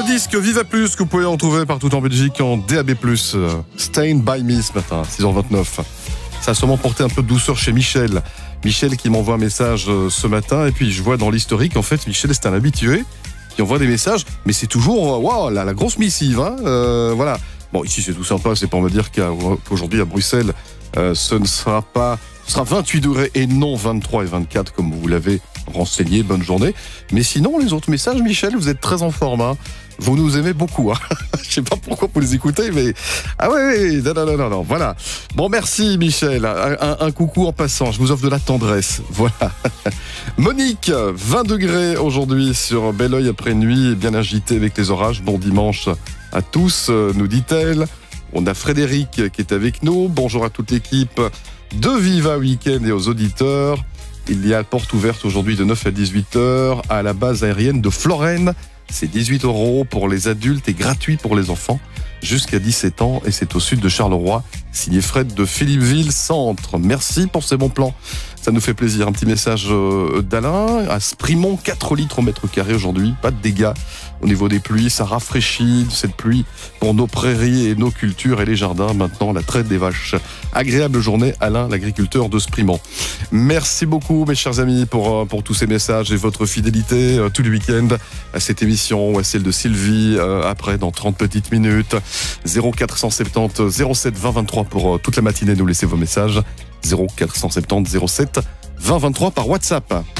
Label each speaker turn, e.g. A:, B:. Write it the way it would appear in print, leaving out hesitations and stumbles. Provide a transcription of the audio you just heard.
A: disque Viva Plus que vous pouvez en trouver partout en Belgique en DAB+. Stained by Me ce matin, 6h29. Ça a sûrement porté un peu de douceur chez Michel. Michel qui m'envoie un message ce matin, et puis je vois dans l'historique, en fait, Michel c'est un habitué qui envoie des messages, mais c'est toujours, waouh, la grosse missive, hein, voilà. Bon, ici c'est tout sympa, c'est pour me dire qu'aujourd'hui à Bruxelles, ce sera 28 degrés et non 23 et 24 comme vous l'avez renseigné. Bonne journée. Mais sinon, les autres messages, Michel, vous êtes très en forme, hein. Vous nous aimez beaucoup, hein. Je sais pas pourquoi vous les écoutez, mais ah ouais, non, voilà. Bon, merci Michel. Un coucou en passant. Je vous offre de la tendresse. Voilà. Monique, 20 degrés aujourd'hui sur Belleuil après nuit, bien agité avec les orages. Bon dimanche à tous, nous dit-elle. On a Frédéric qui est avec nous. Bonjour à toute l'équipe de Viva Weekend et aux auditeurs. Il y a porte ouverte aujourd'hui de 9 à 18h à la base aérienne de Florène. C'est 18 € pour les adultes et gratuit pour les enfants jusqu'à 17 ans. Et c'est au sud de Charleroi, signé Fred de Philippeville Centre. Merci pour ces bons plans. Ça nous fait plaisir. Un petit message d'Alain. À Sprimont, 4 litres au mètre carré aujourd'hui. Pas de dégâts au niveau des pluies. Ça rafraîchit cette pluie pour nos prairies et nos cultures et les jardins. Maintenant, la traite des vaches. Agréable journée, Alain, l'agriculteur de Sprimont. Merci beaucoup, mes chers amis, pour tous ces messages et votre fidélité tout le week-end à cette émission ou à celle de Sylvie après, dans 30 petites minutes. 0470 07 20 23 pour toute la matinée. Nous laissez vos messages. 0470 07 20 23 par WhatsApp.